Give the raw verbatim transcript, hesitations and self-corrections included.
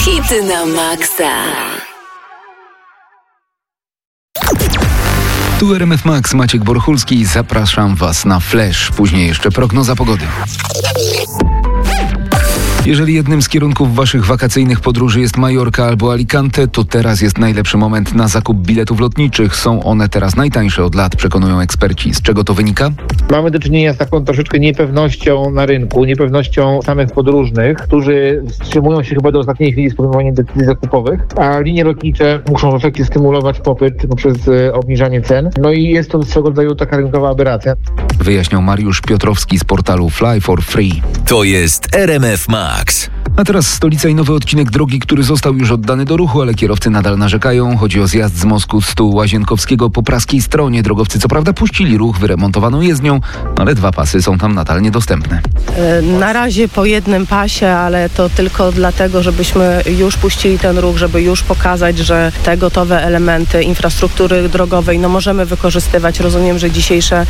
Hity na maksa. Tu R M F Max, Maciek Borchulski. Zapraszam Was na Flash. Później jeszcze prognoza pogody. Jeżeli jednym z kierunków Waszych wakacyjnych podróży jest Majorka albo Alicante, to teraz jest najlepszy moment na zakup biletów lotniczych. Są one teraz najtańsze od lat, przekonują eksperci. Z czego to wynika? Mamy do czynienia z taką troszeczkę niepewnością na rynku, niepewnością samych podróżnych, którzy wstrzymują się chyba do ostatniej chwili z podejmowaniem decyzji zakupowych, a linie lotnicze muszą w efekcie stymulować popyt poprzez obniżanie cen. No i jest to swego rodzaju taka rynkowa aberracja. Wyjaśniał Mariusz Piotrowski z portalu Fly for Free. To jest R M F Max. A teraz stolica i nowy odcinek drogi, który został już oddany do ruchu, ale kierowcy nadal narzekają. Chodzi o zjazd z mostu stu Łazienkowskiego po praskiej stronie. Drogowcy co prawda puścili ruch wyremontowaną jezdnią, ale dwa pasy są tam nadal niedostępne. Na razie po jednym pasie, ale to tylko dlatego, żebyśmy już puścili ten ruch, żeby już pokazać, że te gotowe elementy infrastruktury drogowej no możemy wykorzystywać. Rozumiem, że dzisiejsze